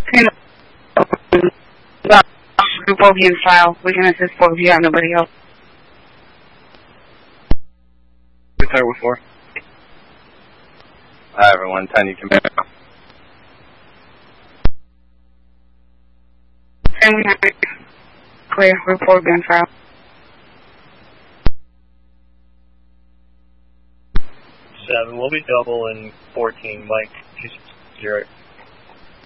Group OB in file. We can assist both of you. I have nobody else. Guitar with 4. Hi everyone, 10, you can make it. And we have clear. Group 4 gun file. 7, we'll be double in 14, Mike 260.